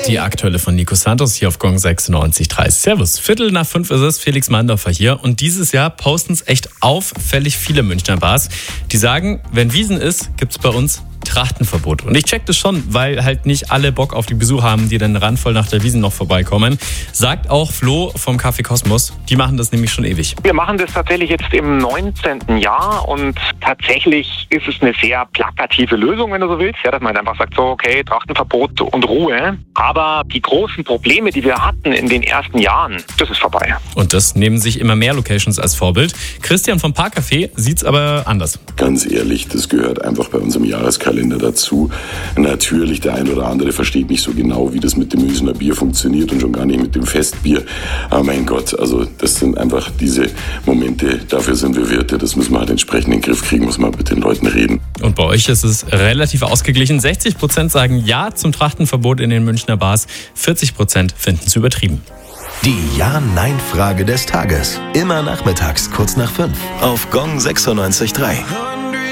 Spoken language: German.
Die aktuelle von Nico Santos hier auf Gong 96.3. Servus. 4:45 ist es, Felix Mandorfer hier. Und dieses Jahr posten es echt auffällig viele Münchner Bars, die sagen, wenn Wiesn ist, gibt's bei uns Trachtenverbot. Und ich check das schon, weil halt nicht alle Bock auf die Besucher haben, die dann randvoll nach der Wiesn noch vorbeikommen. Sagt auch Flo vom Café Kosmos. Die machen das nämlich schon ewig. Wir machen das tatsächlich jetzt im 19. Jahr und tatsächlich ist es eine sehr plakative Lösung, wenn du so willst. Ja, dass man einfach sagt, so okay, Trachtenverbot und Ruhe. Aber die großen Probleme, die wir hatten in den ersten Jahren, das ist vorbei. Und das nehmen sich immer mehr Locations als Vorbild. Christian vom Parkcafé sieht's aber anders. Ganz ehrlich, das gehört einfach bei unserem Jahreskalender dazu. Natürlich, der ein oder andere versteht nicht so genau, wie das mit dem Ösener Bier funktioniert und schon gar nicht mit dem Festbier. Aber mein Gott, also das sind einfach diese Momente, dafür sind wir Wirte, das müssen wir halt entsprechend in den Griff kriegen, muss man mit den Leuten reden. Und bei euch ist es relativ ausgeglichen. 60% sagen Ja zum Trachtenverbot in den Münchner Bars, 40% finden es übertrieben. Die Ja-Nein-Frage des Tages. Immer nachmittags, kurz nach 5 auf Gong 96.3.